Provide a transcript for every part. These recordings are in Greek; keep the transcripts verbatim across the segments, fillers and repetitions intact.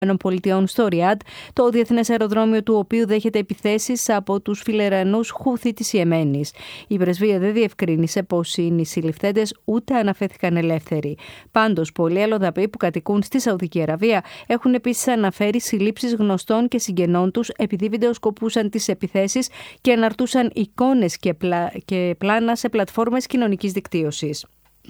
Πολιτειών στο Ριάντ, το διεθνές αεροδρόμιο του οποίου δέχεται επιθέσεις από τους φιλερανούς Χούθι της Ιεμένης. Η πρεσβεία δεν διευκρίνησε πως οι νησιληφθέντες ούτε αναφέθηκαν ελεύθεροι. Πάντως, πολλοί αλλοδαποί που κατοικούν στη Σαουδική Αραβία έχουν επίσης αναφέρει συλλήψεις γνωστών και συγγενών τους επειδή βιντεοσκοπούσαν τις επιθέσεις και αναρτούσαν εικόνες και, πλα... και πλάνα σε πλατφόρμες κοινωνικής δικτύωσης.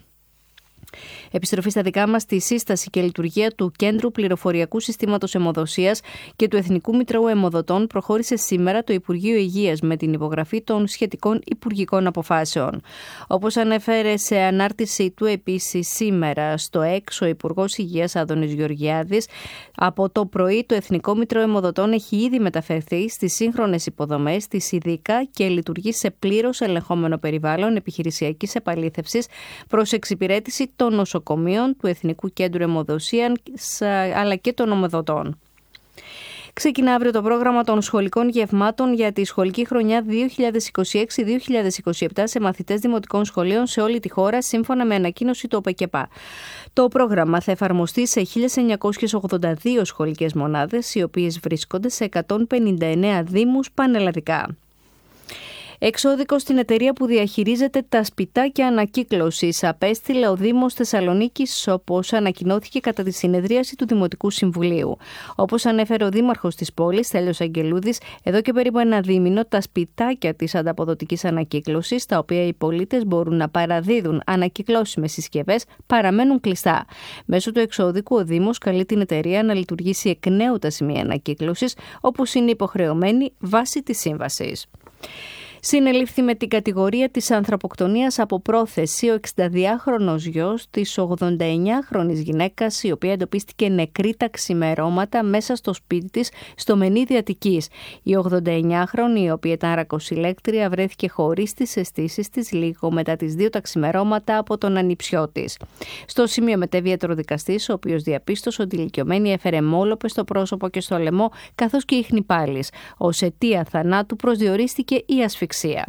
Επιστροφή στα δικά μας, στη σύσταση και λειτουργία του Κέντρου Πληροφοριακού Συστήματος Αιμοδοσίας και του Εθνικού Μητρώου Αιμοδοτών προχώρησε σήμερα το Υπουργείο Υγείας με την υπογραφή των σχετικών υπουργικών αποφάσεων. Όπως ανέφερε σε ανάρτηση του επίσης σήμερα στο ΕΚΣ ο Υπουργός Υγείας Άδωνης Γεωργιάδης, από το πρωί το Εθνικό Μητρώο Αιμοδοτών έχει ήδη μεταφερθεί στις σύγχρονες υποδομές της ΙΔΙΚΑ και λειτουργεί σε πλήρως ελεγχόμενο περιβάλλον επιχειρησιακής επαλήθευσης προς εξυπηρέτηση των νοσοκομείων του Εθνικού Κέντρου Αιμοδοσίας αλλά και των αιμοδοτών. Ξεκινά αύριο το πρόγραμμα των σχολικών γευμάτων για τη σχολική χρονιά δύο χιλιάδες είκοσι έξι δύο χιλιάδες είκοσι επτά σε μαθητές δημοτικών σχολείων σε όλη τη χώρα, σύμφωνα με ανακοίνωση του ΟΠΕΚΕΠΑ. Το πρόγραμμα θα εφαρμοστεί σε χίλια εννιακόσιες ογδόντα δύο σχολικές μονάδες, οι οποίες βρίσκονται σε εκατόν πενήντα εννέα δήμους πανελλαδικά. Εξώδικο στην εταιρεία που διαχειρίζεται τα σπιτάκια ανακύκλωσης απέστειλε ο Δήμος Θεσσαλονίκης, όπως ανακοινώθηκε κατά τη συνεδρίαση του Δημοτικού Συμβουλίου. Όπως ανέφερε ο Δήμαρχος της πόλης, Στέλιος Αγγελούδης, εδώ και περίπου ένα δίμηνο τα σπιτάκια της ανταποδοτικής ανακύκλωσης, τα οποία οι πολίτες μπορούν να παραδίδουν ανακυκλώσιμες συσκευές, παραμένουν κλειστά. Μέσω του εξώδικου, ο Δήμος καλεί την εταιρεία να λειτουργήσει εκ νέου τα σημεία ανακύκλωσης, όπως είναι υποχρεωμένη βάσει της σύμβασης. Συνελήφθη με την κατηγορία της ανθρωποκτονίας από πρόθεση ο εξηνταδυάχρονος γιος της ογδονταεννιάχρονης γυναίκας, η οποία εντοπίστηκε νεκρή τα ξημερώματα μέσα στο σπίτι της στο Μενίδη Αττικής. Η ογδονταεννιάχρονη, η οποία ήταν ρακοσυλλέκτρια, βρέθηκε χωρίς τις αισθήσεις της λίγο μετά τις δύο τα ξημερώματα από τον ανιψιό της. Στο σημείο μετέβη ιατροδικαστής, ο οποίος διαπίστωσε ότι η ηλικιωμένη έφερε μόλοπες στο πρόσωπο και στο λαιμό, καθώς και ίχνη πάλης. Ως αιτία θανάτου προσδιορίστηκε η ασφυξία.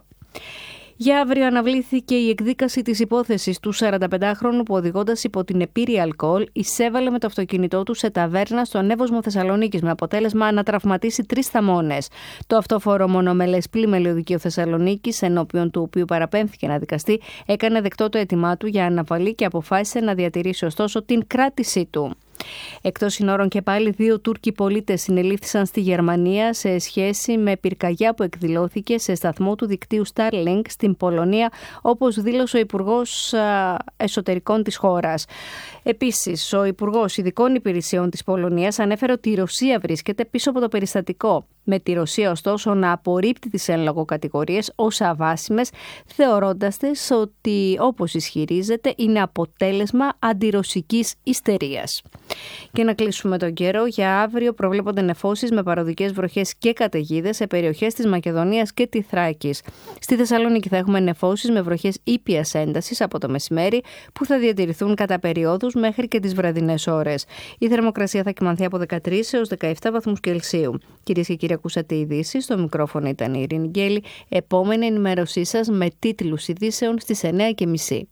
Για αύριο αναβλήθηκε η εκδίκαση της υπόθεσης του σαρανταπεντάχρονου που, οδηγώντας υπό την επίρρεια αλκοόλ, εισέβαλε με το αυτοκίνητό του σε ταβέρνα στο Ανέβοσμο Θεσσαλονίκης με αποτέλεσμα να τραυματίσει τρεις θαμώνες. Το αυτόφορο μονομελές πλημελιωδικείο Δικαίου Θεσσαλονίκης, ενώπιον του οποίου παραπέμφθηκε να δικαστεί, έκανε δεκτό το αίτημά του για αναβολή και αποφάσισε να διατηρήσει ωστόσο την κράτησή του. Εκτός συνόρων και πάλι, δύο Τούρκοι πολίτες συνελήφθησαν στη Γερμανία σε σχέση με πυρκαγιά που εκδηλώθηκε σε σταθμό του δικτύου Starlink στην Πολωνία, όπως δήλωσε ο Υπουργός Εσωτερικών της χώρας. Επίσης, ο Υπουργός Ειδικών Υπηρεσιών της Πολωνίας ανέφερε ότι η Ρωσία βρίσκεται πίσω από το περιστατικό, με τη Ρωσία ωστόσο να απορρίπτει τις εν λόγω κατηγορίες ως αβάσιμες, θεωρώντας τις ότι, όπως ισχυρίζεται, είναι αποτέλεσμα αντιρωσικής ιστερίας. Και να κλείσουμε τον καιρό. Για αύριο προβλέπονται νεφώσεις με παροδικές βροχές και καταιγίδες σε περιοχές της Μακεδονίας και τη Θράκης. Στη Θεσσαλονίκη θα έχουμε νεφώσεις με βροχές ήπιας έντασης από το μεσημέρι, που θα διατηρηθούν κατά περιόδους μέχρι και τις βραδινές ώρες. Η θερμοκρασία θα κυμανθεί από δεκατρείς έως δεκαεπτά βαθμούς Κελσίου. Κυρίες και κύριοι, ακούσατε ειδήσεις. Στο μικρόφωνο ήταν η Ειρήνη Γκέλη. Επόμενη ενημέρωσή σας με τίτλους ειδήσεων στις εννιά και μισή.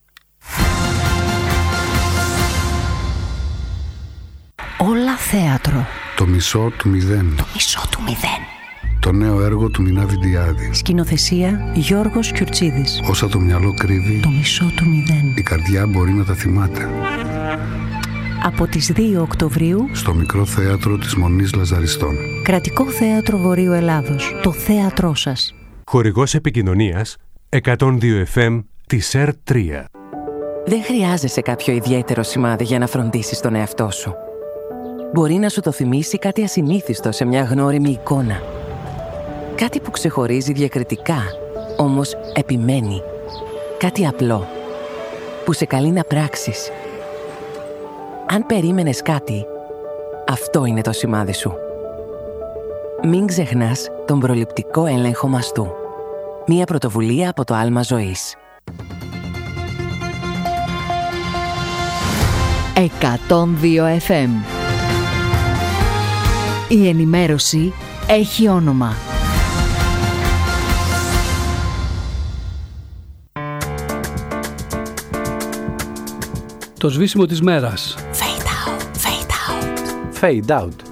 Όλα θέατρο. Το μισό του μηδέν. Το μισό του μηδέν. Το νέο έργο του Μινά Βιντιάδη. Σκηνοθεσία Γιώργος Κιουρτσίδης. Όσα το μυαλό κρύβει, το μισό του μηδέν, η καρδιά μπορεί να τα θυμάται. Από τις δύο Οκτωβρίου στο Μικρό Θέατρο της Μονής Λαζαριστών. Κρατικό Θέατρο Βορείου Ελλάδος. Το θέατρό σας. Χορηγός επικοινωνίας εκατόν δύο εφ εμ της ΕΡ τρία. Δεν χρειάζεσαι κάποιο ιδιαίτερο σημάδι για να φροντίσεις τον εαυτό σου. Μπορεί να σου το θυμίσει κάτι ασυνήθιστο σε μια γνώριμη εικόνα. Κάτι που ξεχωρίζει διακριτικά, όμως επιμένει. Κάτι απλό, που σε καλεί να πράξεις. Αν περίμενες κάτι, αυτό είναι το σημάδι σου. Μην ξεχνάς τον προληπτικό έλεγχο μαστού. Μία πρωτοβουλία από το Άλμα Ζωής. εκατόν δύο εφ εμ. Η ενημέρωση έχει όνομα. Το σβήσιμο της μέρας. Fade out, fade out. Fade out.